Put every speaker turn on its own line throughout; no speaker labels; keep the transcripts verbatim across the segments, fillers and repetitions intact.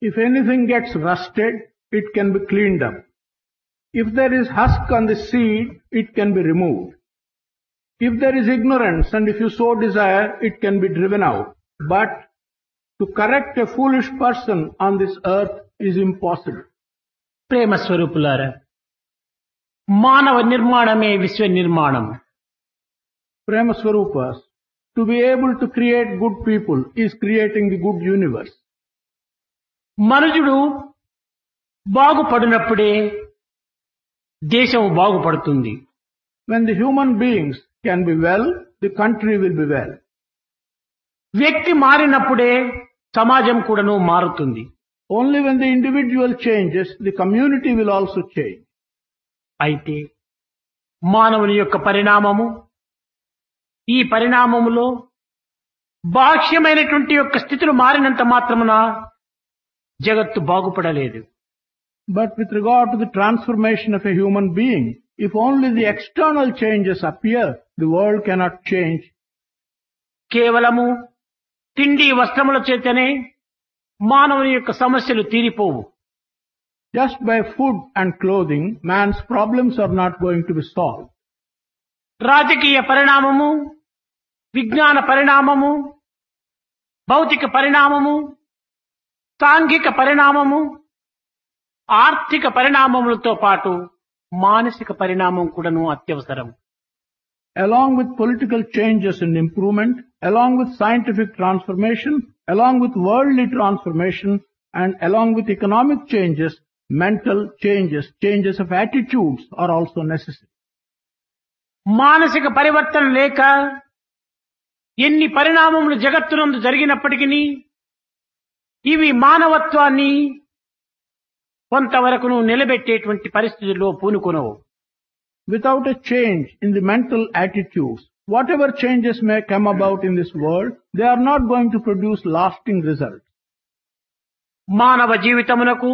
If anything gets rusted, it can be cleaned up. If there is husk on the seed, it can be removed. If there is ignorance and if you so desire, it can be driven out. But to correct a foolish person on this earth is impossible.
ప్రేమ స్వరూపులారా, మానవ నిర్మాణమే విశ్వ నిర్మాణం.
Prema Swarupas, to be able to create good people is creating the good universe.
మనుజుడు బాగుపడినప్పుడే దేశం బాగుపడుతుంది.
When the human beings can be well, the country will be well.
వ్యక్తి మారినప్పుడే సమాజం కూడాను మారుతుంది.
Only when the individual changes, the community will also change.
అయితే మానవుని యొక్క పరిణామము, ఈ పరిణామములో బాహ్యమైనటువంటి యొక్క స్థితులు మారినంత మాత్రమున జగత్తు బాగుపడలేదు.
But with regard to the transformation of a human being, if only the external changes appear, the world cannot change.
కేవలము తిండి వస్త్రముల చేతనే మానవుని యొక్క సమస్యలు తీరిపోవు.
Just by food and clothing, man's problems are not going to be solved.
రాజకీయ పరిణామము, విజ్ఞాన పరిణామము, భౌతిక పరిణామము, సాంఘిక పరిణామము, ఆర్థిక పరిణామములతో పాటు మానసిక పరిణామం కూడాను అత్యవసరం.
Along with political changes and improvement, along with scientific transformation, along with worldly transformation, and along with economic changes, mental changes, changes of attitudes are also necessary.
మానసిక పరివర్తన లేక ఎన్ని పరిణామములు జగత్తునందు జరిగినప్పటికీ ఇవి మానవత్వాన్ని కొంతవరకును నిలబెట్టేటువంటి పరిస్థితుల్లో పూనుకొనవు.
Without a change in the mental attitudes, whatever changes may come about in this world, they are not going to produce lasting results.
మానవ జీవితమునకు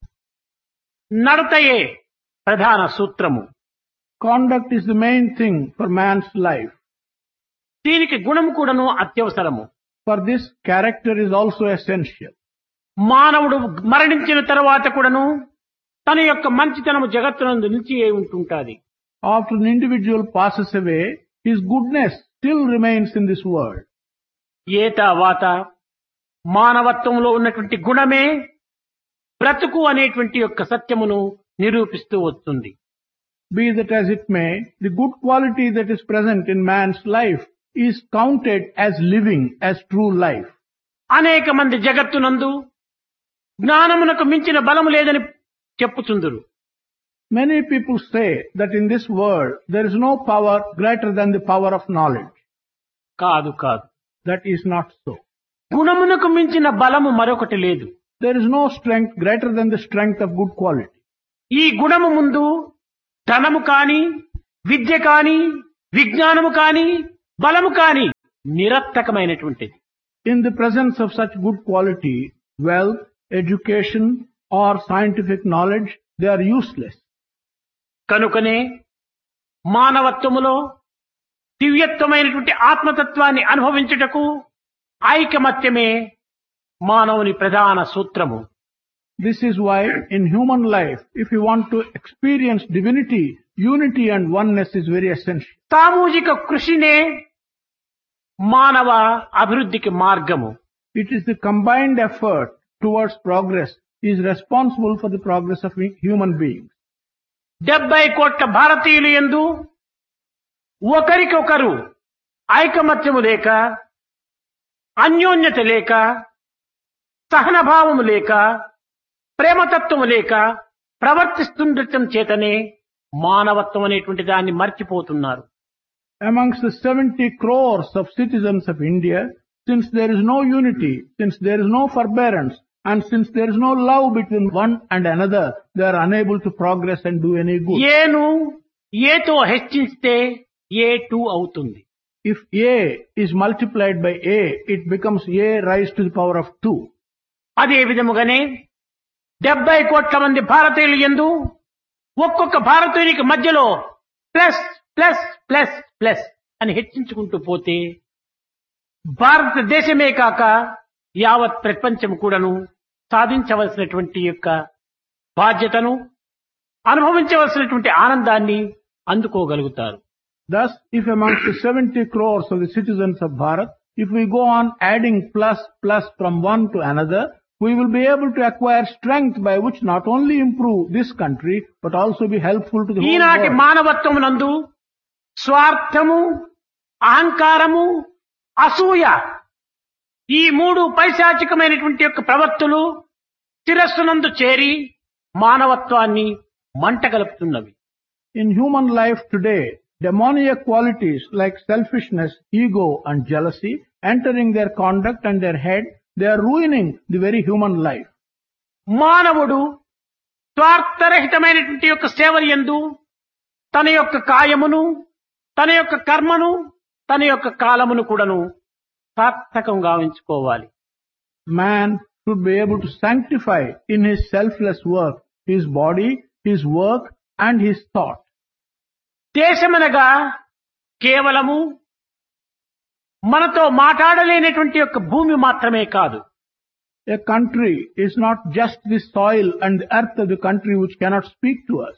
నడతయే ప్రధాన సూత్రము.
Conduct is the main thing for man's life.
దీనికి గుణము కూడాను అత్యవసరము.
For this, character is also essential.
మానవుడు మరణించిన తర్వాత కూడాను తన యొక్క మంచితనము జగత్తునందు నిలిచి ఉంటుంటాది.
After an individual passes away, his goodness still remains in this world.
ఏత వాత మానవత్వంలో ఉన్నటువంటి గుణమే బ్రతుకు అనేటువంటి యొక్క సత్యమును నిరూపిస్తూ వస్తుంది.
Be that as it may, the good quality that is present in man's life is counted as living, as true life.
అనేక మంది జగత్తునందు జ్ఞానమునకు మించిన బలము లేదని చెప్పుచుందురు.
Many people say that in this world there is no power greater than the power of knowledge.
కాదు కాదు,
That is not so.
గుణమునకు మించిన బలము మరొకటి లేదు.
There is no strength greater than the strength of good quality.
ఈ గుణము ముందు ధనము కాని, విద్య కాని, విజ్ఞానము కాని, బలము కాని నిరర్థకమైనటువంటిది.
In the presence of such good quality, wealth, education or scientific knowledge, they are useless.
కనుకనే మానవత్వములో దివ్యత్వమైనటువంటి ఆత్మతత్వాన్ని అనుభవించుటకు ఐకమత్యమే మానవుని ప్రధాన సూత్రము.
This is why in human life, if you want to experience divinity, unity and oneness is very essential.
సామూహిక కృషినే మానవ అభివృద్ధికి మార్గము.
It is the combined effort towards progress is responsible for the progress of human beings.
డెబ్బై కోట్ల భారతీయులు యందు ఒకరికొకరు ఐకమత్యము లేక, అన్యోన్యత లేక, సహనభావము లేక, ప్రేమతత్వము లేక ప్రవర్తిస్తుండటం చేతనే మానవత్వం అనేటువంటి దాన్ని మర్చిపోతున్నారు.
Amongst the seventy crores of citizens of India, since there is no unity, since there is no forbearance, and since there is no love between one and another, they are unable to progress and do any good.
ఏను ఏతో హెచ్చిస్తే ఏ two అవుతుంది.
If A is multiplied by A, it becomes A raised to the power of two.
అదే విధముగానే డెబ్బై కోట్ల మంది భారతీయులు యందు ఒక్కొక్క భారతీయునికి మధ్యలో ప్లస్ ప్లస్ ప్లస్ ప్లస్ అని హెచ్చించుకుంటూ పోతే భారతదేశమే కాక యావత్ ప్రపంచం కూడాను సాధించవలసినటువంటి యొక్క బాధ్యతను, అనుభవించవలసినటువంటి ఆనందాన్ని అందుకోగలుగుతారు.
Thus, if amongst the seventy crores of the citizens of Bharat, if we go on adding plus plus from one to another, we will be able to acquire strength by which not only improve this country, but also be helpful to the whole
ఈనాటి
world.
మానవత్వమునందు స్వార్థము, అహంకారము, అసూయ ఈ మూడు పైశాచికమైనటువంటి యొక్క ప్రవృత్తులు శిరస్సునందు చేరి మానవత్వాన్ని మంటగలుపుతున్నవి.
In human life today, demoniac qualities like selfishness, ego and jealousy entering their conduct and their head, they are ruining the very human life.
మానవుడు స్వార్థరహితమైనటువంటి యొక్క సేవల యందు తన యొక్క కాయమును, తన యొక్క కర్మను, తన యొక్క కాలమును కూడాను సార్థకంగా గావించుకోవాలి.
Man should be able to sanctify in his selfless work his body, his work and his thought.
దేశమనగా కేవలము మనతో మాట్లాడలేనటువంటి యొక్క భూమి మాత్రమే కాదు.
A country is not just the soil and the earth of the country which cannot speak to us.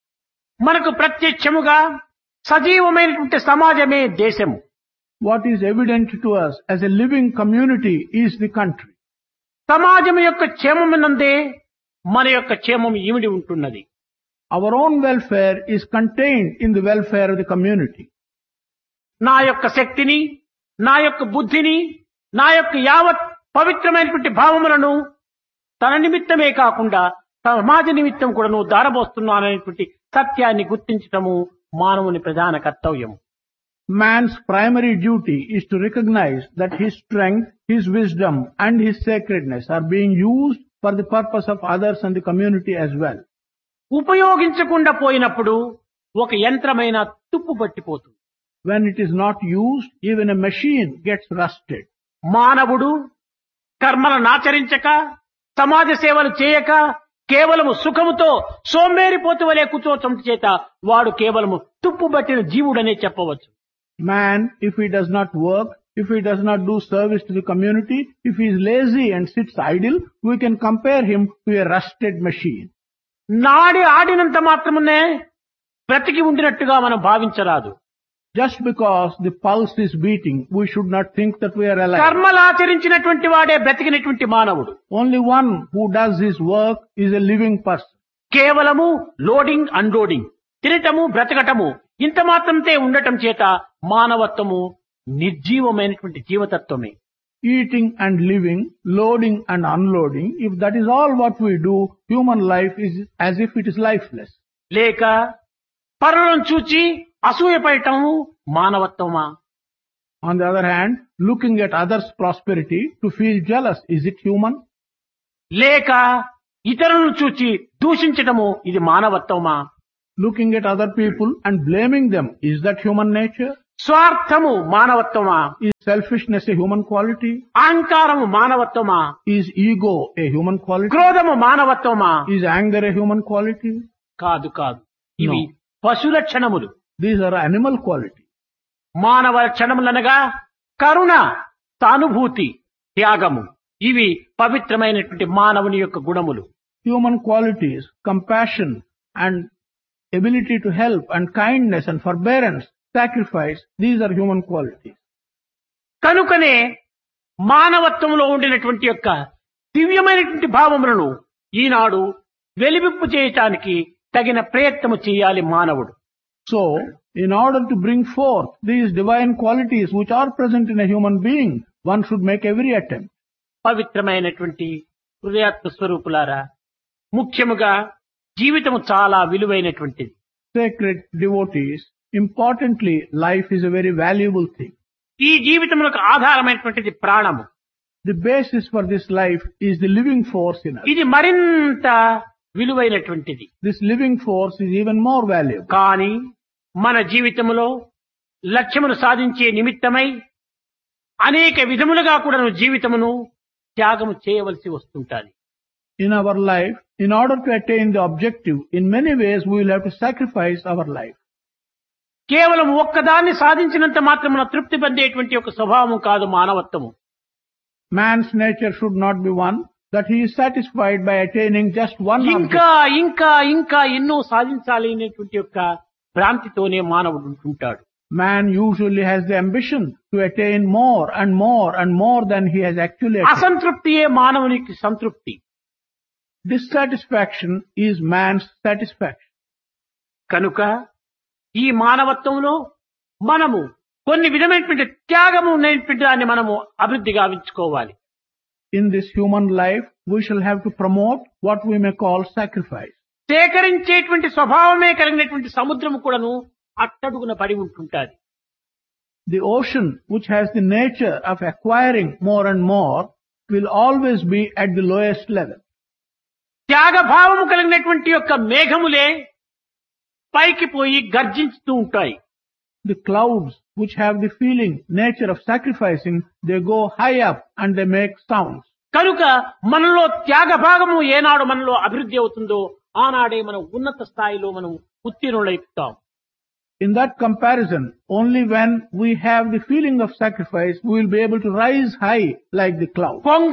మనకు ప్రత్యక్షముగా సజీవమైనటువంటి సమాజమే దేశము.
What is evident to us as a living community is the country.
సమాజం యొక్క క్షేమమునందే మన యొక్క క్షేమం ఇమిడి ఉంటున్నది.
Our own welfare is contained in the welfare of the community.
నా యొక్క శక్తిని, నా యొక్క బుద్ధిని, నా యొక్క యావత్ పవిత్రమైనటువంటి భావములను తన నిమిత్తమే కాకుండా సమాజ నిమిత్తం కూడాను దారబోస్తున్నాననేటువంటి సత్యాన్ని గుర్తించటము మానవుని ప్రధాన కర్తవ్యం.
Man's primary duty is to recognize that his strength, his wisdom and his sacredness are being used for the purpose of others and the community as well.
ఉపయోగించకుండా పోయినప్పుడు ఒక యంత్రమైన తుప్పు పట్టిపోతుంది.
When it is not used, even a machine gets rusted.
మానవుడు కర్మలను ఆచరించక, సమాజ సేవలు చేయక, కేవలము సుఖముతో సోంబేరిపోతు వలె కూర్చోవటం చేత వాడు కేవలము తుప్పు పట్టిన జీవుడనే చెప్పవచ్చు.
Man, if he does not work, if he does not do service to the community, if he is lazy and sits idle, we can compare him to a rusted machine.
నాడి ఆడినంత మాత్రమే బ్రతికి ఉండినట్టుగా మనం భావించరాదు.
Just because the pulse is beating, we should not think that we are alive.
కర్మలు ఆచరించినటువంటి వాడే బ్రతికినటువంటి మానవుడు.
Only one who does his work is a living person.
కేవలము loading unloading, తినటము బ్రతకటము ఇంత మాత్రంతే ఉండటం చేత మానవత్వము నిర్జీవమైనటువంటి జీవతత్వమే.
Eating and living, loading and unloading, if that is all what we do, human life is as if it is lifeless.
లేక పరులను చూచి అసూయపడటము మానవత్వమా?
On the other hand, looking at others' prosperity to feel jealous, is it human?
లేక ఇతరులను చూచి దూషించటము ఇది మానవత్వమా?
Looking at other people and blaming them, is that human nature?
స్వార్థము మానవత్వమా?
Is selfishness a human quality?
అహంకారము మానవత్వమా?
Is ego a human quality?
క్రోధము మానవత్వమా?
Is anger a human quality?
కాదు కాదు, ఇవి పశు లక్షణములు.
These are animal quality.
మానవ లక్షణములనగా కరుణ, సానుభూతి, త్యాగము ఇవి పవిత్రమైనటువంటి మానవుని యొక్క గుణములు.
Human qualities, compassion and ability to help and kindness and forbearance, sacrifice, these are human qualities.
కనుకనే మానవత్వంలో ఉండినటువంటి యొక్క దివ్యమైనటువంటి భావములను ఈనాడు వెలివిప్పు చేయటానికి తగిన ప్రయత్నము చేయాలి మానవుడు.
So, in order to bring forth these divine qualities which are present in a human being, one should make every attempt.
పవిత్రమైనటువంటి హృదయాత్మ స్వరూపులారా, ముఖ్యముగా జీవితము చాలా విలువైనటువంటిది.
Sacred devotees, importantly, life is a very valuable thing.
ఈ జీవితములకు ఆధారమైనటువంటిది ప్రాణము.
The basis for this life is the living force in us.
ఇది మరింత విలువైనటువంటిది.
This living force is even more valuable.
కానీ మన జీవితంలో లక్ష్యమును సాధించే నిమిత్తమై అనేక విధములుగా కూడా జీవితమును త్యాగము చేయవలసి వస్తుంటాది.
In our life, in order to attain the objective, in many ways we will have to sacrifice our life.
కేవలం ఒక్కదాన్ని సాధించినంత మాత్రమున తృప్తి పొందేటువంటి ఒక స్వభావం కాదు మానవత్వము.
Man's nature should not be one that he is satisfied by attaining just one object.
ఇంకా ఇంకా ఇంకా ఎన్నో సాధించాలి అనేటువంటి యొక్క భ్రాంతితోనే మానవుడు ఉంటుంటాడు.
Man usually has the ambition to attain more and more and more than he has actually attained.
అసంతృప్తియే మానవునికి సంతృప్తి.
Dissatisfaction is man's satisfaction.
కనుక ఈ మానవత్వంలో మనము కొన్ని విధమైనటువంటి త్యాగము ఉన్నటువంటి దాన్ని మనము అభివృద్ధి గావించుకోవాలి.
In this human life, we shall have to promote what we may call sacrifice.
సేకరించేటువంటి స్వభావమే కలిగినటువంటి సముద్రము కూడాను అట్టడుగున పడి ఉంటుంటాది.
The ocean, which has the nature of acquiring more and more, will always be at the lowest level.
త్యాగభావము కలిగినటువంటి యొక్క మేఘములే పైకి పోయి గర్జించుతూ ఉంటాయి.
The clouds, which have the feeling, nature of sacrificing, they go high up and they make sounds.
కనుక మనలో త్యాగభాగము ఏనాడు మనలో అభివృద్ధి అవుతుందో ఆనాడే మనం ఉన్నత స్థాయిలో మనం ఉత్తీర్ణులైపుతాం.
In that comparison, only when we have the feeling of sacrifice, we will be able to rise high like the cloud.
కొంగ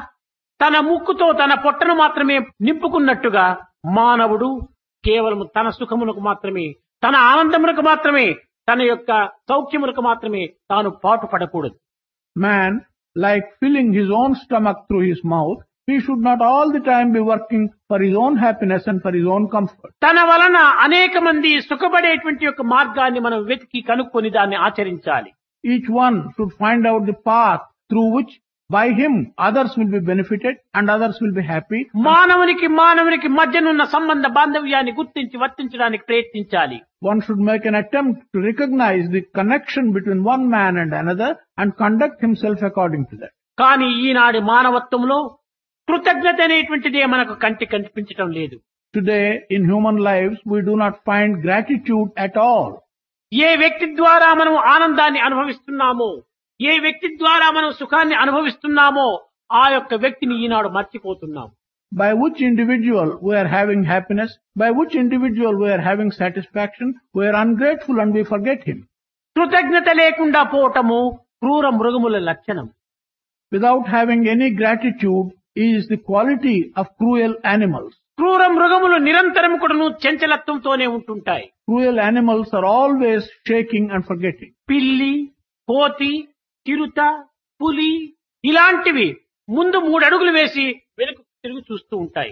తన ముక్కుతో తన పొట్టను మాత్రమే నింపుకున్నట్టుగా మానవుడు కేవలం తన సుఖమునకు మాత్రమే, తన ఆనందమునకు మాత్రమే, తన యొక్క సౌఖ్యమునకు మాత్రమే తాను పాటు పడకూడదు.
Man, like filling his own stomach through his mouth, he should not all the time be working for his own happiness and for his own comfort.
తన వలన అనేక మంది సుఖపడేటువంటి యొక్క మార్గాన్ని మనం వెతికి కనుక్కొని దాన్ని ఆచరించాలి.
Each one should find out the path through which by him others will be benefited and others will be happy.
మానవునికి మానవునికి మధ్యనున్న సంబంధ బాంధవ్యాన్ని గుర్తించి వర్తించడానికి ప్రయత్నించాలి.
One should make an attempt to recognize the connection between one man and another and conduct himself according to that.
కానీ ఈనాటి మానవత్వంలో కృతజ్ఞత అనేటువంటిదే మనకు కంటి కనిపించటం లేదు.
Today in human lives we do not find gratitude at all.
ఏ వ్యక్తి ద్వారా మనం ఆనందాన్ని అనుభవిస్తున్నామో, ఏ వ్యక్తి ద్వారా మనం సుఖాన్ని అనుభవిస్తున్నామో ఆ యొక్క వ్యక్తిని ఈనాడు మర్చిపోతున్నాం.
By which individual we are having happiness, by which individual we are having satisfaction, we are ungrateful and we forget him.
కృతజ్ఞత లేకుండా పోవటము క్రూర మృగముల లక్షణం.
Without having any gratitude is the quality of cruel animals.
క్రూర మృగములు నిరంతరం కూడాను చంచలత్వంతోనే ఉంటుంటాయి.
Cruel animals are always shaking and forgetting.
పిల్లి, కోతి, చిరుత, పులి ఇలాంటివి ముందు మూడు అడుగులు వేసి వెనుక తిరిగి చూస్తూ ఉంటాయి.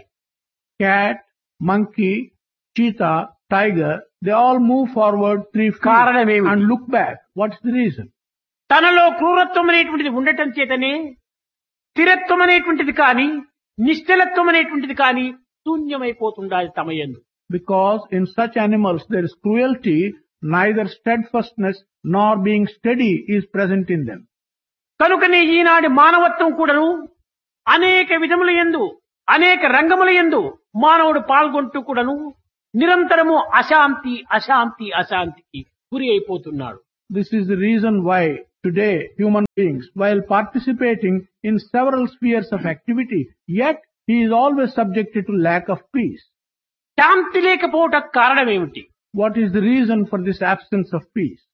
Cat, monkey, cheetah, tiger, they all move forward three feet
కారణమేమి?
and look back. What's the reason?
తనలో క్రూరత్వం అనేటువంటిది ఉండటం చేతనే స్థిరత్వం అనేటువంటిది కానీ నిశ్చలత్వం అనేటువంటిది కానీ శూన్యమైపోతుండాలి తమయందు.
Because in such animals there is cruelty, neither steadfastness nor being steady is present in them.
కనుకనే ఈనాటి మానవత్వం కూడాను అనేక విధముల యందు అనేక రంగముల యందు మానవుడు పాల్గొంటూ కూడాను నిరంతరము అశాంతి అశాంతి అశాంతికి గురి అయిపోతున్నాడు.
This is the reason why today human beings, while participating in several spheres of activity, yet he is always subjected to lack of peace.
శాంతి లేకపోవటం కారణం ఏమిటి?
What is the reason for this absence of peace?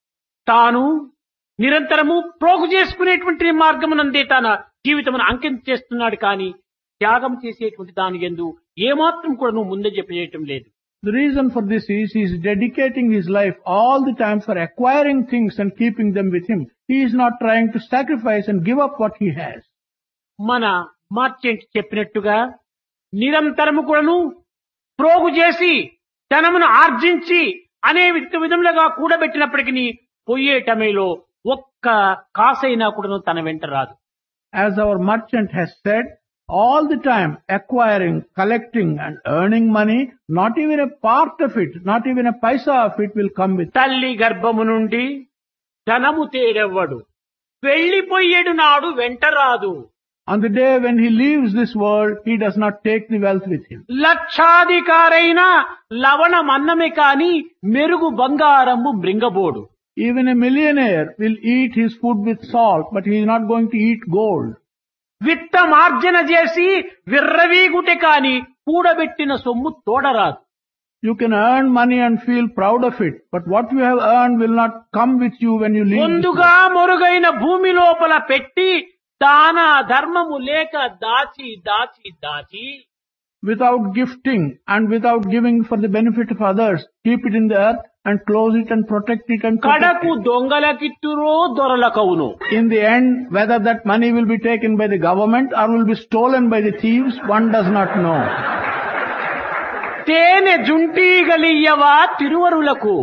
తాను నిరంతరము ప్రోగు చేసుకునేటువంటి మార్గమునందే తన జీవితమును అంకితం చేస్తున్నాడు కానీ త్యాగం చేసేటువంటి దాని యందు ఏమాత్రం కూడా నువ్వు ముందే చెప్పేయటం లేదు.
The reason for this is he is dedicating his life all the time for acquiring things and keeping them with him. He is not trying to sacrifice and give up what he has.
మన merchant చెప్పినట్టుగా నిరంతరము కూడాను ప్రోగు చేసి ధనమును ఆర్జించి అనే విధములుగా కూడబెట్టినప్పటికీ పోయే టమేలో ఒక్క కాసైనా కూడాను తన వెంట రాదు.
As our merchant has said, all the time acquiring, collecting and earning money, not even a part of it, not even a paisa of it will come with.
తల్లి గర్భము నుండి ధనము తేడెవ్వడు, వెళ్లిపోయేడు నాడు వెంట రాదు.
On the day when he leaves this world, he does not take the wealth with him.
లక్షాధికారైన లవణమన్నమే కాని మెరుగు బంగారము మృంగబోడు.
Even a millionaire will eat his food with salt, but he is not going to eat gold.
విత్తమార్జన చేసి విర్రవీగుటే కాని కూడబెట్టిన సొమ్ము తోడరాదు.
You can earn money and feel proud of it, but what you have earned will not come with you when you leave this
ముందుగా
world.
మొరుగైన భూమి లోపల పెట్టి దాన ధర్మము లేక దాచి దాచి దాచి
without gifting and without giving for the benefit of others, keep it in the earth and close it and protect it and protect
కడకు
it.
దొంగలకిట్టురో దొరలకవును.
In the end, whether that money will be taken by the government or will be stolen by the thieves, one does not know.
తేనె జుంటీగలియ్యవా తిరువరులకు.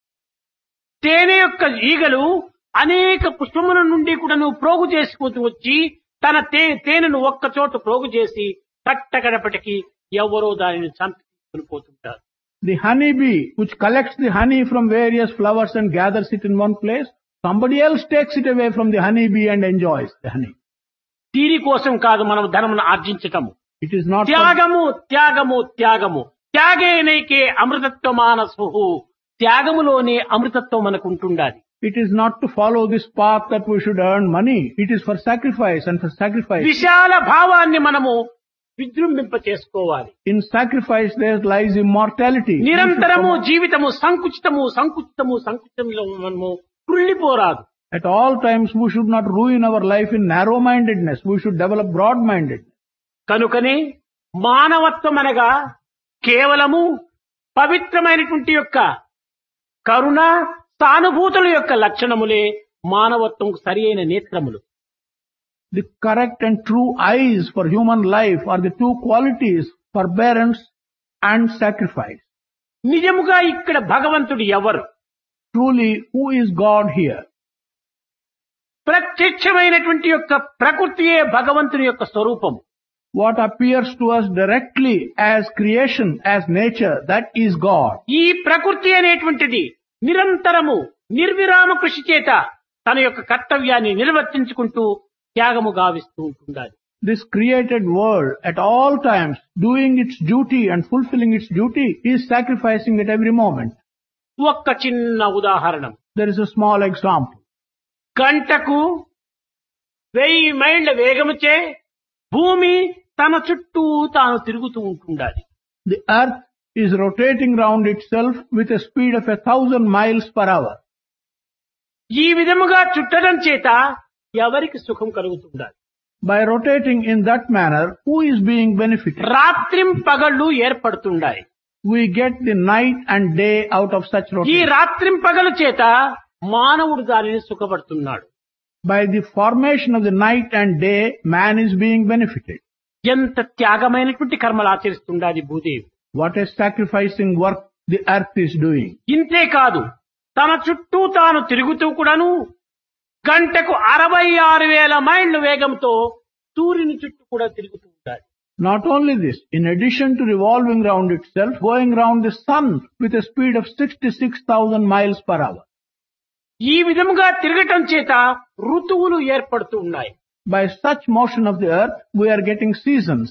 తేనె యొక్క ఈగలు అనేక పుష్పముల నుండి కూడా నువ్వు ప్రోగు చేసుకుంటూ వచ్చి తన తే తేనెను ఒక్క చోట ప్రోగు చేసి కట్టగడపటికి ఎవరో దానిని చంపి పోతుంటారు.
The honeybee, which collects the honey from various flowers and gathers it in one place, somebody else takes it away from the honeybee and enjoys the honey.
దీనికోసం కాదు మనం ధనమును ఆర్జించటము.
It is not for,
త్యాగము త్యాగము త్యాగము త్యాగేనైకే అమృతత్వమానసు. త్యాగములోనే అమృతత్వం మనకు ఉంటుండాలి.
it is not to follow this path that we should earn money. It is for sacrifice, and for sacrifice.
విశాల భావాన్ని మనము విజృంభింప చేసుకోవాలి.
In sacrifice there lies immortality.
నిరంతరము జీవితము సంకుచితము సంకుచితము సంకుచితంలో మనము కృళ్ళిపోరాదు.
At all times we should not ruin our life in narrow-mindedness. We should develop broad-mindedness.
కనుకనే మానవత్వం అనగా కేవలము పవిత్రమైనటువంటి యొక్క కరుణ సానుభూతుల యొక్క లక్షణములే మానవత్వం సరి అయిన నేత్రములు.
The correct and true eyes for human life are the two qualities, forbearance and sacrifice.
నిజముగా ఇక్కడ భగవంతుడు ఎవరు?
Truly, who is God here?
ప్రత్యక్షమైనటువంటి యొక్క ప్రకృతియే భగవంతుని యొక్క స్వరూపం.
What appears to us directly as creation, as nature, that is God.
ఈ ప్రకృతి అనేటువంటిది నిరంతరము నిర్విరామ కృషి చేత తన యొక్క కర్తవ్యాన్ని నిర్వర్తించుకుంటూ త్యాగము గావిస్తూ ఉంటుండాలి.
This created world at all times, doing its duty and fulfilling its duty, is sacrificing at every moment.
ఒక్క చిన్న ఉదాహరణ.
There is a small example.
గంటకు వెయ్యి మైళ్ళ వేగముచే భూమి తన చుట్టూ తాను తిరుగుతూ ఉంటుండాలి.
The earth is rotating round itself with a speed of a thousand miles per hour.
ఈ విధముగా చుట్టడం చేత ఎవరికి సుఖం కలుగుతుండాలి?
By rotating in that manner, who is being benefited?
రాత్రిం పగళ్ళు ఏర్పడుతుండాయి.
We get the night and day out of such
ఈ
rotation.
రాత్రిం పగలు చేత మానవుడు దానిని సుఖపడుతున్నాడు.
By the formation of the night and day, man is being benefited.
ఎంత త్యాగమైనటువంటి కర్మలు ఆచరిస్తుండాలి Bhudevi.
What a sacrificing work the earth is doing.
ఇంతే కాదు, తన చుట్టూ తాను తిరుగుతూ కూడాను గంటకు అరవై ఆరు వేల మైళ్ళ వేగంతో సూర్యుని చుట్టూ కూడా తిరుగుతూ ఉంటాడు.
Not only this, in addition to revolving round itself, going round the sun with a speed of sixty-six thousand miles per hour.
ఈ విధముగా తిరగటం చేత ఋతువులు ఏర్పడుతూ ఉన్నాయి.
By such motion of the earth, we are getting seasons.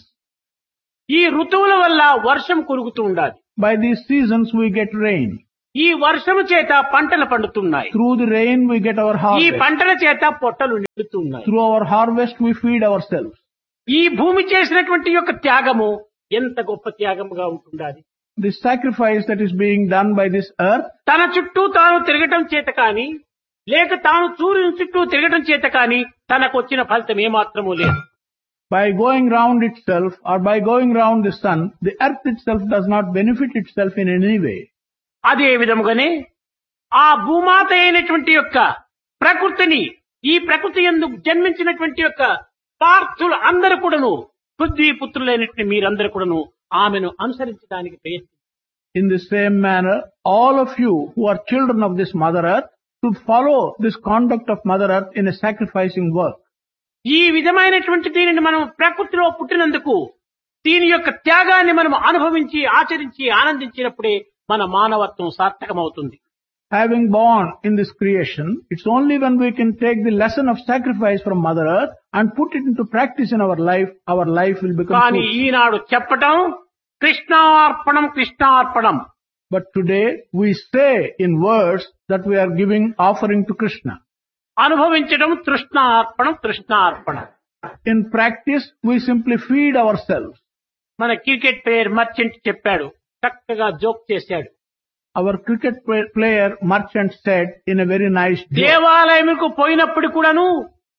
ఈ ఋతువుల వల్ల వర్షం కురుగుతూ ఉండాలి.
By these seasons, we get rain.
ఈ వర్షము చేత పంటలు పండుతున్నాయి.
Through the rain, we get our
ఈ
harvest.
పంటల చేత పొట్టలు నిండుతున్నాయి.
Through our harvest, we feed ourselves.
ఈ భూమి చేసినటువంటి యొక్క త్యాగము ఎంత గొప్ప త్యాగముగా ఉంటుండాలి.
The sacrifice that is being done by this earth,
తన చుట్టూ తాను తిరగటం చేత కాని లేక తాను సూర్యుని చుట్టూ తిరగటం చేత కాని తనకు వచ్చిన ఫలితం ఏమాత్రమూ లేదు.
by going round itself or by going round the sun, the earth itself does not benefit itself in any way.
అదే విధముగానే ఆ భూమాత అయినటువంటి యొక్క ప్రకృతిని ఈ ప్రకృతి యందు జన్మించినటువంటి యొక్క పార్థులు అందరూ కూడాను బుద్ధి పుత్రులైనటువంటి మీరందరూ కూడాను ఆమెను అనుసరించడానికి ప్రయత్నించారు.
In the same manner, all of you who are children of this Mother Earth should follow this conduct of Mother Earth in a sacrificing work.
ఈ విధమైనటువంటి దీనిని మనం ప్రకృతిలో పుట్టినందుకు దీని యొక్క త్యాగాన్ని మనం అనుభవించి ఆచరించి ఆనందించినప్పుడే మన మానవత్వం సార్థకమవుతుంది.
Having born in this creation, it's only when we can take the lesson of sacrifice from Mother Earth and put it into practice in our life, our life will become
కానీ
fruitful.
ఈనాడు చెప్పటం కృష్ణార్పణం కృష్ణార్పణం.
But today we say in words that we are giving offering to Krishna.
అనుభవించడం తృష్ణార్పణం తృష్ణార్పణం.
In practice, we simply feed ourselves.
మన cricket player merchant చెప్పాడు, చక్కగా joke చేశాడు.
Our cricket play- player Merchant said in a very nice joke.
దేవాలయంకు పోయినప్పుడు కూడాను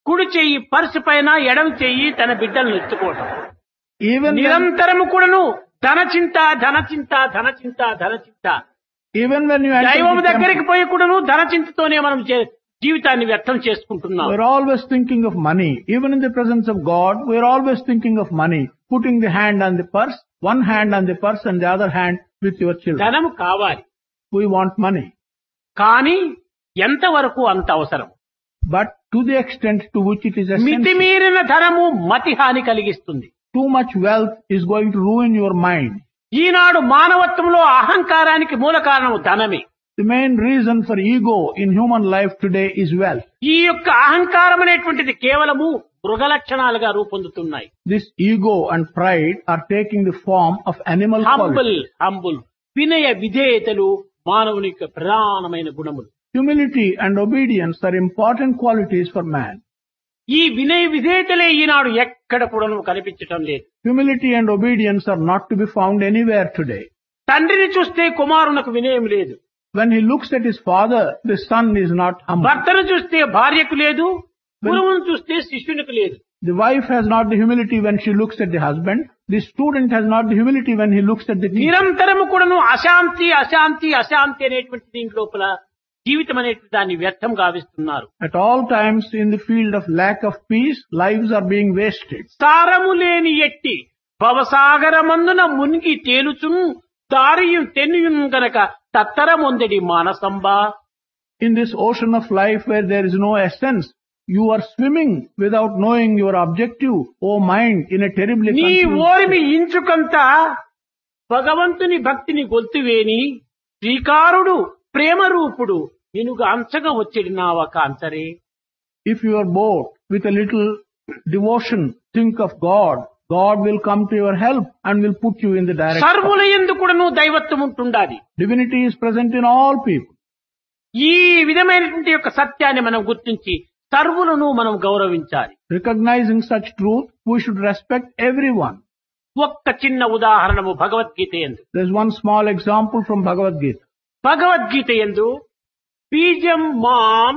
కుడి చెయ్యి purse పైన, ఎడమ చెయ్యి తన బిడ్డలను ఎత్తుకోవటం.
Even when,
నిరంతరము కూడాను ధన చింత, ధన చింత, ధన చింత, ధన చింత.
even when you enter
దైవం
the
దగ్గరికి
temple,
పోయి కూడాను ధన చింతతోనే మనం చే- జీవితాన్ని వ్యర్థం చేసుకుంటున్నాం.
we're always thinking of money. Even in the presence of God, we're always thinking of money. Putting the hand on the purse, one hand on the purse and the other hand with your children.
ధనము కావాలి,
We want money.
కానీ ఎంతవరకు అంత అవసరం.
But to the extent to which it is essential,
మితిమీరిన ధనము మతి హాని కలిగిస్తుంది.
too much wealth is going to ruin your mind.
ఈనాడు మానవత్వంలో అహంకారానికి మూల కారణం ధనమే.
The main reason for ego in human life today is wealth.
ఈ యొక్క అహంకారం అనేటువంటిది కేవలము మృగ లక్షణాలుగా రూపొందుతున్నాయి.
This ego and pride are taking the form of animal
humble
qualities.
Humble వినయ విధేయతలు మానవుని యొక్క ప్రధానమైన గుణములు.
Humility and obedience are important qualities for man.
ఈ వినయ విధేయతలే ఈనాడు ఎక్కడ కూడా కనిపించటం లేదు.
Humility and obedience are not to be found anywhere today.
తండ్రిని చూస్తే కుమారునకు వినయం లేదు.
When he looks at his father, the son is not humble.
భర్తను చూస్తే భార్యకు లేదు, గురువును చూస్తే శిష్యునికి లేదు.
The wife has not the humility when she looks at the husband. The student has not the humility when he looks at the teacher.
నిరంతరము కూడాను అశాంతి అశాంతి అశాంతి అనేటువంటి దీని లోపల జీవితం అనేటువంటి దాన్ని వ్యర్థం గావిస్తున్నారు.
At all times in the field of lack of peace, lives are being wasted.
సారము లేని ఎట్టి భవసాగరమందున మునిగి తేలుచున్ దారియుం తెన్నియుం గనక తత్తరమొందడి మానసంబా.
In this ocean of life where there is no essence, you are swimming without knowing your objective, O mind, in a terribly
నీ
confused
ఓరిమి
state.
ఇంచుకంత భగవంతుని భక్తిని గొల్తువేని శ్రీకారుడు ప్రేమ రూపుడు నినుగా అంచగా వచ్చేది నా ఒక అంతరే.
If you are bored with a little devotion, think of God. God will come to your help and will put you in the direction.
సర్వుల యందు కూడాను దైవత్వం ఉంటుండాలి.
Divinity is present in all people.
ఈ విధమైనటువంటి యొక్క సత్యాన్ని మనం గుర్తించి సర్వులను మనం గౌరవించాలి.
Recognizing such truth, we should respect everyone.
ఒక్క చిన్న ఉదాహరణము భగవద్గీత యందు.
There's one small example from Bhagavad Gita.
Bhagavad Gita యందు బీజం మాం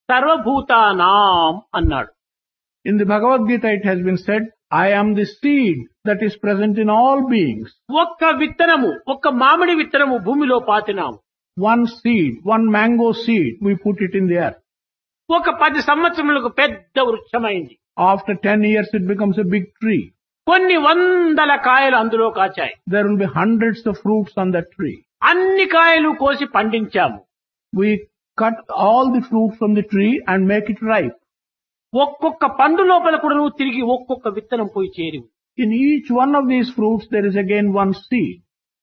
సర్వభూతానాం అన్నాడు.
In the Bhagavad Gita it has been said, I am the seed that is present in all beings.
ఒక్క విత్తనము, ఒక్క మామిడి విత్తనము భూమిలో పాతినాము.
One seed, one mango seed, we put it in the earth.
ఒక పది సంవత్సరములకు పెద్ద వృక్షమైంది.
After ten years it becomes a big tree.
కొన్ని వందల కాయలు అందులో కాచాయి.
There will be hundreds of fruits on that tree.
అన్ని కాయలు కోసి పండించాము.
We cut all the fruit from the tree and make it ripe.
ఒక్కొక్క పండు లోపల కూడా నువ్వు తిరిగి ఒక్కొక్క విత్తనం పోయి చేరి ఉంది.
In each one of these fruits there is again one seed.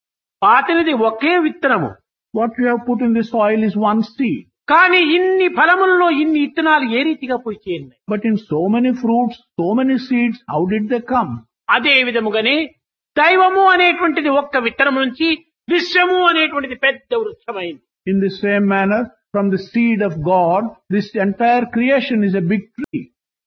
పాతినది ఒకే విత్తనము,
What you have put in the soil is one seed.
కానీ ఇన్ని ఫలములలో ఇన్ని విత్తనాలు ఏ రీతిగా పోయి చేరినాయి.
But in so many fruits, so many seeds, how did they come?
అదే విధముగానే దైవము అనేటువంటిది ఒక్క విత్తనం నుంచి విశ్వము అనేటువంటిది పెద్ద వృక్షమైంది.
In the same manner, from the seed of God, this entire creation is a big tree.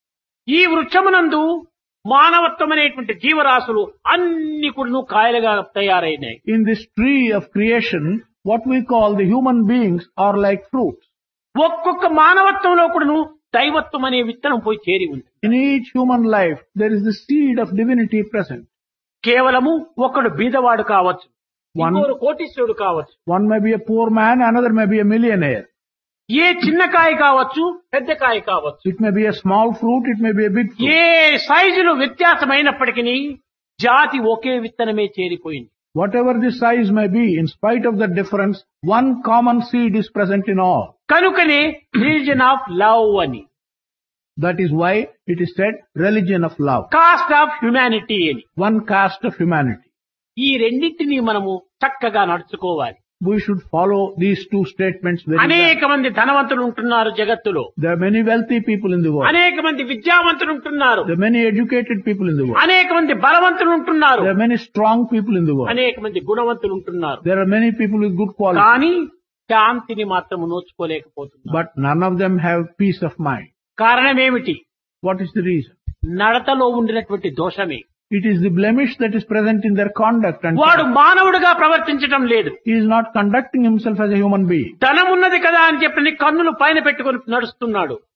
ఈ వృక్షమునందు మానవత్వం అనేటువంటి జీవరాశులు అన్ని కూడా కాయలుగా తయారైనాయి.
In this tree of creation, what we call the human beings are like fruits.
ఒక్కొక్క మానవత్వంలో కూడాను దైవత్వం అనే విత్తనం పోయి చేరి ఉంది.
In each human life, there is the seed of divinity present.
కేవలము ఒకడు బీదవాడు కావచ్చు,
One-
ఇంకొకడు కోటీశ్వరుడు కావచ్చు,
One may be a poor man, another may be a millionaire.
ఏ చిన్న కాయ కావచ్చు, పెద్ద కాయ కావచ్చు,
It may be a small fruit, it may be a big fruit.
ఏ సైజులు వ్యత్యాసమైనప్పటికీ జాతి ఒకే విత్తనమే చేరిపోయింది.
Whatever the size may be, in spite of the difference, one common seed is present in all.
కనుకనే రిలీజన్ ఆఫ్ లవ్ అని,
That is why it is said religion of love.
Cost of humanity అని.
One caste of humanity.
ఈ రెండింటినీ మనము చక్కగా నడుచుకోవాలి.
We should follow these two statements very well.
అనేక మంది ధనవంతులు ఉంటున్నారు జగత్తులో,
There are many wealthy people in the world.
అనేక మంది విద్యావంతులు ఉంటున్నారు,
There are many educated people in the world.
అనేక మంది బలవంతులు ఉంటున్నారు,
There are many strong people in the world.
అనేక మంది గుణవంతులు ఉంటున్నారు.
There are many people with good qualities.
కానీ శాంతిని మాత్రం నోచుకోలేకపోతున్నారు.
But none of them have peace of mind.
కారణం ఏమిటి?
What is the reason?
నడతలో ఉండినటువంటి దోషమే.
It is the blemish that is present in their conduct, and
వాడు మానవుడిగా ప్రవర్తించటం లేదు.
he is not conducting himself as a human being.
ధనం ఉన్నది కదా అని చెప్పి కన్నులు పైన పెట్టుకొని నడుస్తున్నాడు.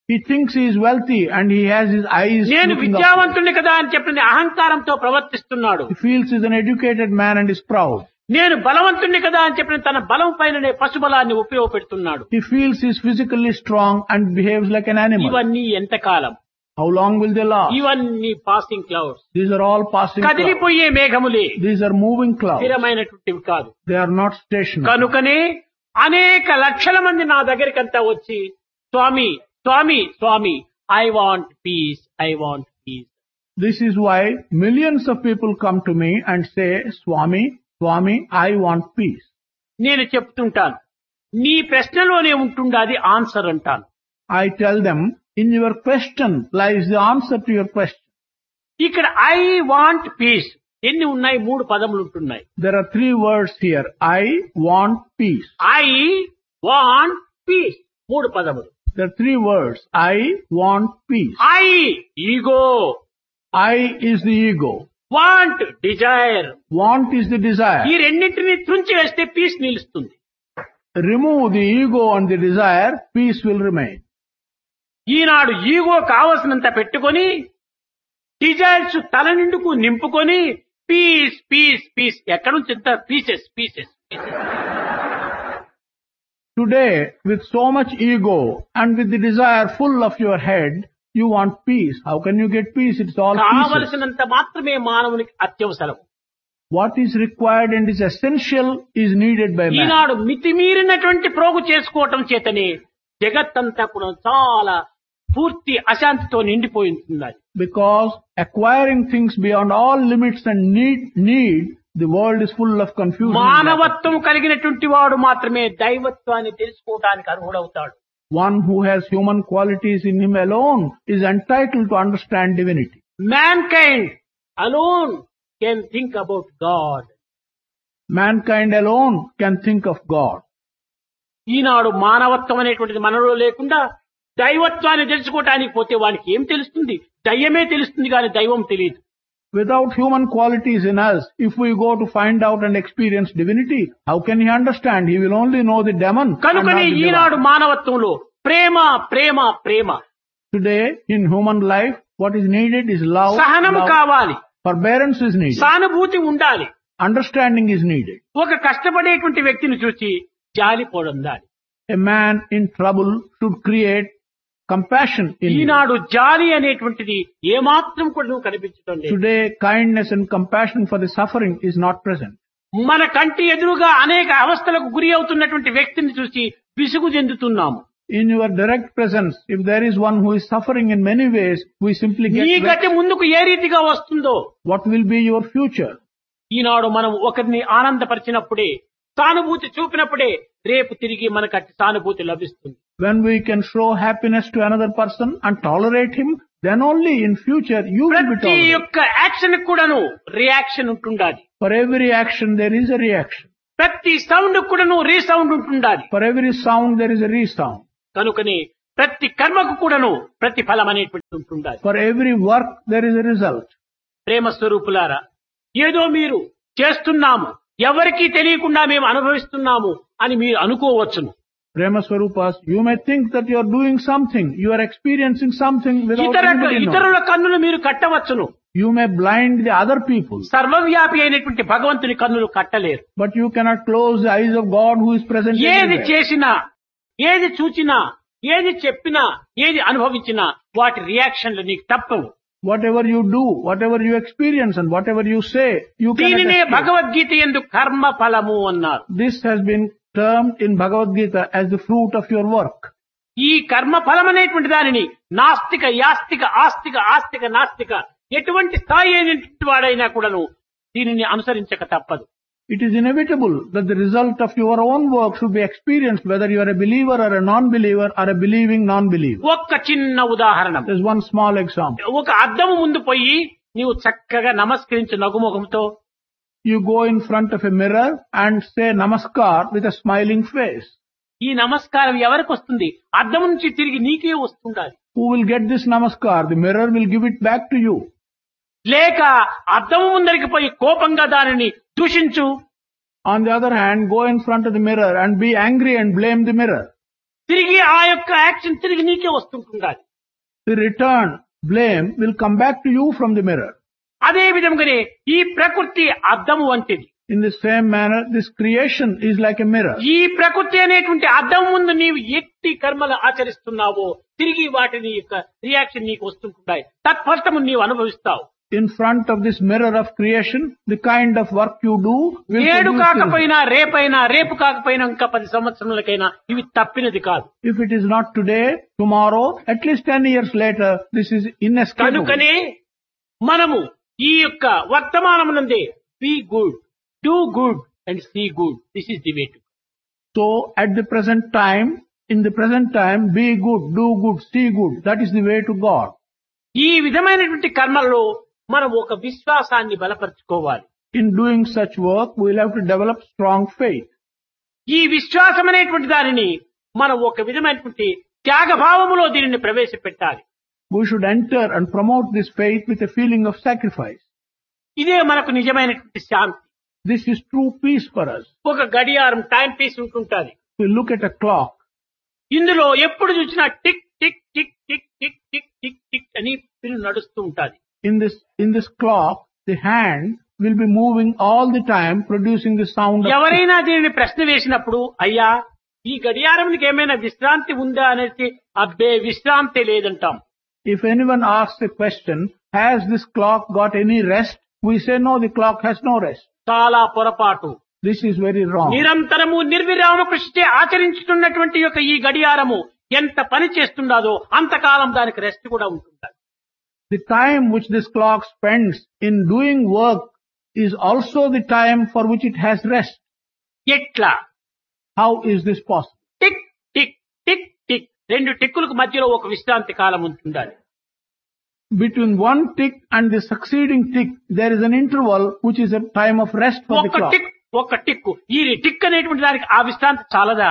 He thinks he is wealthy and he has his eyes
నేను
looking up.
విద్యావంతుణ్ణి కదా అని చెప్పిన అహంకారంతో ప్రవర్తిస్తున్నాడు.
He feels he is an educated man and is proud.
నేను బలవంతుణ్ణి కదా అని చెప్పిన తన బలం పైననే పశుబలాన్ని ఉపయోగపెడుతున్నాడు.
He feels he is physically strong and behaves like an animal.
ఇవన్నీ ఎంతకాలం?
How long will they last?
ఇవన్నీ passing clouds,
These are all passing clouds.
కదిలిపోయే మేఘములే,
These are moving clouds.
స్థిరమైనటువంటివి కాదు.
They are not stationary.
కనుకనే అనేక లక్షల మంది నా దగ్గరికంతా వచ్చి స్వామి స్వామి స్వామి I want peace, I want peace.
This is why millions of people come to me and say, Swami, Swami, I want peace.
నేను చెప్తుంటాను, నీ ప్రశ్నలోనే ఉంటుండాది ఆన్సర్ అంటాను.
I tell them, in your question lies the answer to your question.
ఇక్కడ I want peace ఎన్ని ఉన్నాయి? మూడు పదములు ఉంటున్నాయి.
There are three words here. I want peace.
I want peace మూడు పదములు.
There are three words. I want peace.
I ego,
I is the ego.
Want Dzire.
Want is the
ఈ
desire.
రెండింటిని తుంచి వేస్తే పీస్ నిలుస్తుంది.
Remove the ego and the desire, peace will remain.
Eenadu ego కావలసినంత పెట్టుకొని desires తల నిండుకు నింపుకొని piece piece piece ఎక్కడి నుంచి ఎంత pieces pieces pieces.
Today, with so much ego and with the desire full of your head, you want peace. How can you get peace? It's all pieces.
కావలసినంత మాత్రమే మానవునికి అత్యవసరం.
What is required and is essential is needed by man.
ఈనాడు మితిమీరినటువంటి ప్రోగు చేసుకోవటం చేతనే జగత్తంతా కూడా చాలా పూర్తి అశాంతితో నిండిపోయి ఉంటున్నది.
Because acquiring things beyond all limits and need, need, the world is full of confusion.
మానవత్వం కలిగినటువంటి వాడు మాత్రమే దైవత్వాన్ని తెలుసుకోవడానికి అర్హుడవుతాడు.
One who has human qualities in him alone is entitled to understand divinity.
Mankind alone can think about God.
Mankind alone can think of God.
ఈనాడు మానవత్వం అనేటువంటిది మనలో లేకుండా దైవత్వాన్ని తెలుసుకోవటానికి పోతే వానికి ఏం తెలుస్తుంది? దయ్యమే తెలుస్తుంది కానీ దైవం తెలియదు.
Without human qualities in us, if we go to find out and experience divinity, how can he understand? He will only know the demon. and not
కనుకనే
the divine.
Eenadu మానవత్వంలో Prema Prema Prema.
Today, in human life, what is needed is love.
సహనం
love.
కావాలి,
Forbearance is needed.
సానుభూతి ఉండాలి.
Understanding is needed.
ఒక కష్టపడేటువంటి వ్యక్తిని చూసి జాలి పొందాలి.
A man in trouble should create compassion in him.
ఈనాడు జాలి అనేటువంటిది ఏమాత్రం కూడా నువ్వు కనిపించడం లేదు.
Today, kindness and compassion for the suffering is not present.
మన కంటి ఎదురుగా అనేక అవస్థలకు గురి అవుతున్నటువంటి వ్యక్తిని చూసి విసుగు చెందుతున్నాము.
In your direct presence, if there is one who is suffering in many ways, we simply get
నీ
vexed.
గతి ముందుకు ఏ రీతిగా వస్తుందో
What will be your future?
ఈనాడు మనం ఒకరిని ఆనందపరిచినప్పుడే, సానుభూతి చూపినప్పుడే రేపు తిరిగి మనకు అట్టి సానుభూతి లభిస్తుంది.
When we can show happiness to another person and tolerate him, then only in future you will be
ప్రతి
tolerated.
యొక్క యాక్షన్ కూడాను రియాక్షన్ ఉంటుండాలి.
For every action there is a reaction.
ప్రతి సౌండ్ కూడాను రీసౌండ్ ఉంటుండాలి.
For every sound there is a resound.
కనుకనే ప్రతి కర్మకు కూడాను ప్రతిఫలం అనేటువంటి ఉంటుండాలి.
For every work there is a result.
ప్రేమ స్వరూపులారా, ఏదో మీరు చేస్తున్నాము, ఎవరికీ తెలియకుండా మేము అనుభవిస్తున్నాము అని మీరు అనుకోవచ్చును.
Prema Swarupas, you may think that you are doing something, you are experiencing something without
ఇతర
anybody knowing.
ఇతరుల కన్నులు మీరు కట్టవచ్చును.
You may blind the other people,
సర్వవ్యాపి అయినటువంటి భగవంతుని కన్నులు కట్టలేరు.
but you cannot close the eyes of God who is present
ఏది
everywhere.
చేసినా, ఏది చూచినా, ఏది చెప్పినా, ఏది అనుభవించినా వాటి రియాక్షన్లు నీకు తప్పవు.
Whatever you do, whatever you experience and whatever you say, you cannot
దీనినే
escape.
భగవద్గీత యందు కర్మ ఫలము అన్నారు.
This has been termed in Bhagavad Gita as the fruit of your work.
ఈ కర్మ ఫలం అనేటువంటి దానిని నాస్తిక, యాస్తిక, ఆస్తిక, ఆస్తిక, నాస్తిక ఎటువంటి స్థాయి అయినటువంటి వాడైనా కూడాను దీనిని అనుసరించక తప్పదు.
It is inevitable that the result of your own work should be experienced whether you are a believer or a non-believer or a believing non-believer.
ఒక్క చిన్న ఉదాహరణ.
There's one small example.
ఒక అద్దము ముందు పోయి నీవు చక్కగా నమస్కరించు నగుముఖంతో.
You go in front of a mirror and say namaskar with a smiling face.
ఈ నమస్కారం ఎవరికి వస్తుంది? అద్దం నుంచి తిరిగి నీకే వస్తుండాలి.
Who will get this namaskar? The mirror will give it back to you.
లేక అద్దం ముందరికి పోయి కోపంగా దానిని దూషించు.
On the other hand, go in front of the mirror and be angry and blame the mirror.
తిరిగి ఆ యొక్క యాక్షన్ తిరిగి నీకే వస్తుంటుండాలి.
The return blame will come back to you from the mirror.
అదే విధంగానే ఈ ప్రకృతి అద్దము వంటిది.
In the same manner, this creation is like a mirror.
ఈ ప్రకృతి అనేటువంటి అద్దం ముందు నీవు ఎట్టి కర్మలు ఆచరిస్తున్నావో తిరిగి వాటిని యొక్క రియాక్షన్ నీకు వస్తుంటాయి. తత్ఫలితము నీవు అనుభవిస్తావు.
In front of this mirror of creation, the kind of work you do will
ఏడు
produce
కాకపోయినా రేపైనా రేపు కాకపోయినా ఇంకా పది సంవత్సరాలకైనా ఇవి తప్పినది కాదు.
If it is not today, tomorrow, at least ten years later, this is inescapable.
కనుకనే మనము ఈ యొక్క వర్తమానమునందే be good, do good and see good. This is the way to.
So, at the present time, in the present time, be good, do good, see good. That is the way to God.
ఈ విధమైనటువంటి కర్మల్లో మనం ఒక విశ్వాసాన్ని బలపరుచుకోవాలి.
In doing such work, we will have to develop strong faith.
ఈ విశ్వాసం అనేటువంటి దానిని మనం ఒక విధమైనటువంటి త్యాగభావములో దీనిని ప్రవేశపెట్టాలి.
We should enter and promote this faith with a feeling of sacrifice.
ఇదే మనకు నిజమైనటువంటి శాంతి.
This is true peace for us.
ఒక గడియారం time piece ఉంటుంటుంది.
We look at a clock.
ఇందులో ఎప్పుడు చూసినా tick tick tick tick tick tick tick tick అని పిల్లు నడుస్తూ ఉంటుంది.
In this, in this clock, the hand will be moving all the time, producing the sound of
ఎవరైనా దీనిని ప్రశ్న వేసినప్పుడు అయ్యా ఈ గడియారానికి ఏమైనా విశ్రాంతి ఉందా అనేది అబ్బే విశ్రాంతి లేదంటాం.
If anyone asks a question, has this clock got any rest? We say no, the clock has no rest.
చాలా పొరపాటు.
This is very wrong.
నిరంతరము నిర్విరామ కృషిచే ఆచరించుతున్నటువంటి యొక్క ఈ గడియారము ఎంత పని చేస్తుండదో అంతకాలం దానికి రెస్ట్ కూడా ఉంటుంది.
The time which this clock spends in doing work is also the time for which it has rest.
ఎట్లా?
How is this possible?
Tick tick tick tick రెండు టిక్కులకు మధ్యలో ఒక విశ్రాంతి కాలం ఉంటుండాలి.
Between one tick and the succeeding tick, there is an interval which is a time of rest for the
ఒక
clock.
Tick ఒక టిక్కు ఈ టిక్ అనేటువంటి దానికి ఆ విశ్రాంతి చాలదా?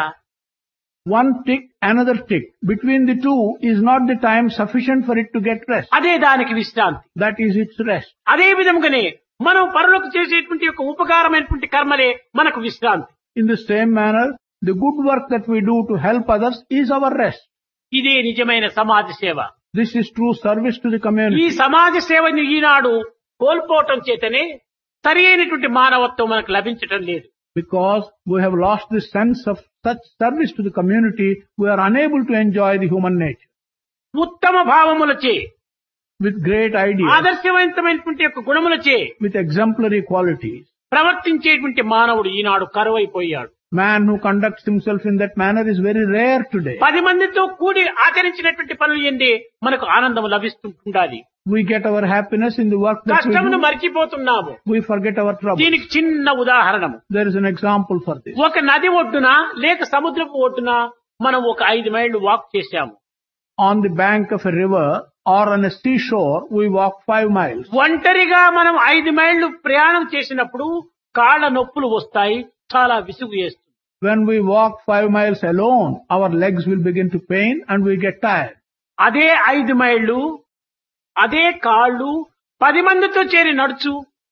One tick, another tick. Between the two is not the time sufficient for it to get rest.
అదే దానికి విశ్రాంతి.
That is its rest.
అదే విధంగానే మనం పరులకు చేసేటువంటి యొక్క ఉపకారమైనటువంటి కర్మలే మనకు విశ్రాంతి.
In the same manner, the good work that we do to help others is our rest.
ఇదే నిజమైన సమాజ సేవ.
This is true service to the
ఈ
community.
సమాజ సేవని ఈనాడు కోల్పోవటం చేతనే సరి అయినటువంటి మానవత్వం మనకు లభించటం లేదు.
Because we have lost the sense of such service to the community, we are unable to enjoy the human nature.
ఉత్తమ భావములచే
With great ideas,
ఆదర్శవంతమైనటువంటి యొక్క గుణములచే
with exemplary qualities.
ప్రవర్తించేటువంటి మానవుడు ఈనాడు కరువైపోయాడు.
Man who conducts himself in that manner is very rare today.
పది మందితో కూడి ఆచరించినటువంటి పనులు ఎందే మనకు ఆనందం లభిస్తుండాలి.
We get our happiness in the work that we
కష్టమును
do.
మర్చిపోతున్నాము.
We forget our trouble.
దీనికి చిన్న ఉదాహరణము.
There is an example for this.
ఒక నది ఒడ్డున లేక సముద్రపు ఒడ్డున మనం ఒక ఐదు మైళ్ళు వాక్ చేశాము.
On the bank of a river or on a seashore, we walk five miles.
ఒంటరిగా మనం ఐదు మైళ్ళు ప్రయాణం చేసినప్పుడు కాళ్ళ నొప్పులు వస్తాయి, చాలా విసుగు వేస్తుంది.
When we walk five miles alone, our legs will begin to pain and we get tired.
అదే ఐదు మైళ్ళు అదే కాళ్ళు పది మందితో చేరి నడుచు.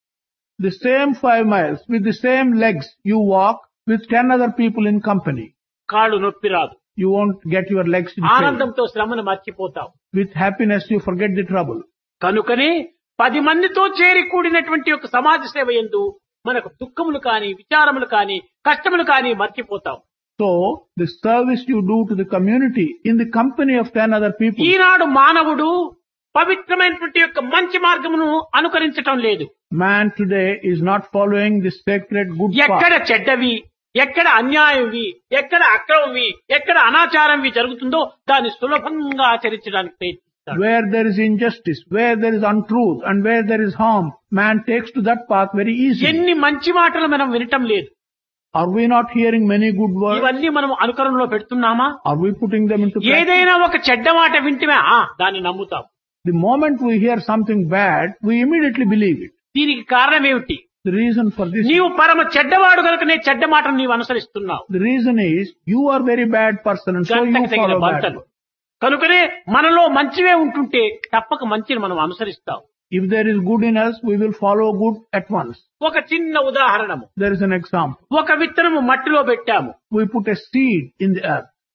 The same five miles with the same legs you walk with ten other people in company.
కాళ్ళు నొప్పి రాదు.
You won't get your legs in pain.
ఆనందంతో శ్రమను మర్చిపోతావు.
With happiness you forget the trouble.
కనుకనే పది మందితో చేరి కూడినటువంటి ఒక సమాజ సేవ యందు మనకు దుఃఖములు కాని విచారములు కాని కష్టములు కాని మర్చిపోతాం.
So, the service you do to the community in the company of ten other people.
ఈనాడు మానవుడు పవిత్రమైనటువంటి యొక్క మంచి మార్గమును అనుకరించటం లేదు.
Man today is not following the sacred good
ఎక్కడ
path.
చెడ్డవి, ఎక్కడ అన్యాయంవి, ఎక్కడ అక్రమంవి, ఎక్కడ అనాచారంవి జరుగుతుందో దాన్ని సులభంగా ఆచరించడానికి ప్రయత్నిస్తాడు.
Where there is injustice, where there is untruth, and where there is harm, man takes to that path very easily.
ఎన్ని మంచి మాటలు మనం వినటం లేదు.
Are we not hearing many good words?
ఇవన్నీ మనం అనుకరణలో పెడుతున్నామా?
Are we putting them into practice?
ఏదైనా ఒక చెడ్డ మాట వింటమే ఆ దాన్ని నమ్ముతాం.
The moment we hear something bad, we immediately believe it.
దీనికి కారణం ఏమిటి?
The reason for this,
నీవు పరమ చెడ్డవాడు కనుకనే చెడ్డ మాటను నీవు అనుసరిస్తున్నావు.
the reason is you are very bad person and so you
గంటకు తగిన
follow bad.
బంటలు. కనుకనే మనలో మంచివే ఉంటుంటే తప్పక మంచిని మనం అనుసరిస్తాం.
If there is good in us, we will follow good at once.
ఒక చిన్న ఉదాహరణము.
There is an example.
ఒక విత్తనము మట్టిలో పెట్టాము.
We put a seed in the earth.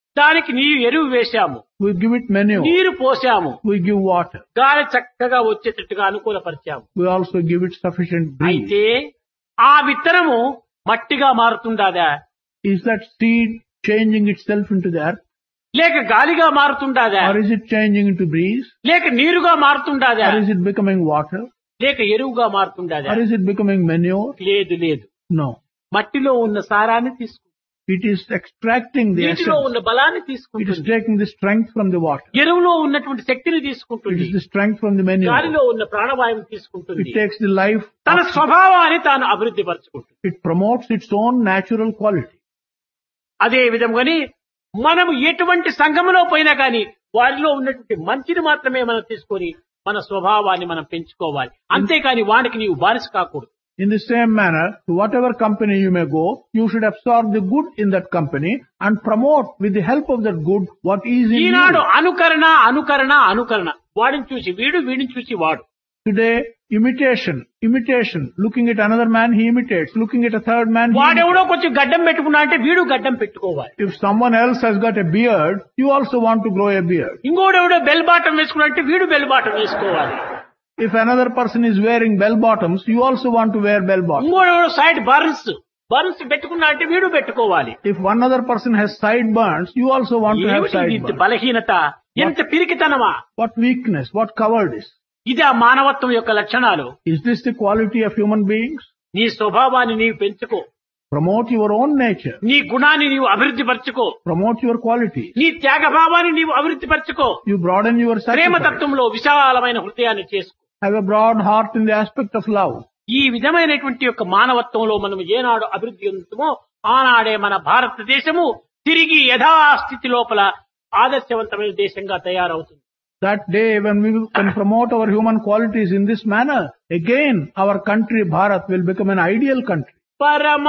దానికి నీరు ఎరువు వేశాము,
We give it manure.
నీరు పోసాము,
We give water.
గాలి చక్కగా వచ్చేటట్టుగా అనుకూలపరిచాము.
We also give it sufficient breeze.
అయితే ఆ విత్తనము మట్టిగా మారుతుండాదా,
Is that seed changing itself into the earth?
లేక గాలిగా మారుతుండాదా,
Or is it changing into breeze?
లేక నీరుగా మారుతుండాదా,
Or is it becoming water?
లేక ఎరువుగా మారుతుండాదా?
Or is it becoming manure?
లేదు లేదు,
No.
మట్టిలో ఉన్న సారాన్ని తీసుకుంటుంది,
It is extracting the
నీటిలో
essence.
ఉన్న బలాన్ని
It is
తీసుకుంటుంది,
taking the strength from the water.
ఎరువులో ఉన్నటువంటి శక్తిని
It
తీసుకుంటుంది,
is the strength from the manure.
గాలిలో ఉన్న ప్రాణవాయువుని తీసుకుంటుంది,
It takes the life.
తన స్వభావాన్ని తాను అభివృద్ధి పరచుకుంటుంది.
It promotes its own natural quality.
అదే విధంగాని మనము ఎటువంటి సంఘములో పోయినా కానీ వారిలో ఉన్నటువంటి మంచిని మాత్రమే మనం తీసుకొని మన స్వభావాన్ని మనం పెంచుకోవాలి, అంతేకాని వానికి నీవు బానిస కాకూడదు.
In the same manner, to whatever company you may go, you should absorb the good in that company and promote with the help of that good what is in
Eenadu
you.
అనుకరణ అనుకరణ అనుకరణ, వాడిని చూసి వీడు, వీడిని చూసి వాడు.
Today, imitation, imitation. Looking at another man, he imitates. Looking at a third man, he imitates.
వాడెవడో కొంచెం గడ్డం పెట్టుకున్నా అంటే వీడు గడ్డం పెట్టుకోవాలి.
If someone else has got a beard, you also want to grow a beard.
ఇంకోడెవడో bell bottom వేసుకున్నా అంటే వీడు బెల్ బాటం వేసుకోవాలి.
If another person is wearing bell bottoms, you also want to wear bell bottoms.
ఇంకోడెవడో side burns burns పెట్టుకున్నా అంటే వీడు పెట్టుకోవాలి.
If one other person has sideburns, you also want to have
ఏమిటి ఇది
sideburns.
బలహీనత, ఎంత పిరికితనమా!
What weakness, what cowardice.
ఇది ఆ మానవత్వం యొక్క లక్షణాలు.
Is this the quality of human beings?
నీ స్వభావాన్ని నీవు పెంచుకో,
Promote your own nature.
నీ గుణాన్ని నీవు అభివృద్ధి పరచుకో,
Promote your qualities.
నీ త్యాగభావాన్ని నీవు అభివృద్ధి పరచుకో,
You broaden your sacrifice.
ప్రేమతత్వంలో విశాలమైన హృదయాన్ని చేసుకో.
Have a broad heart in the aspect of love.
ఈ విధమైనటువంటి యొక్క మానవత్వంలో మనం ఏనాడు అభివృద్ధి చెందుతామో ఆనాడే మన భారతదేశము తిరిగి యథాస్థితి లోపల ఆదర్శవంతమైన దేశంగా తయారవుతుంది.
That day when we can promote our human qualities in this manner, again our country Bharat will become an ideal country.
పరమ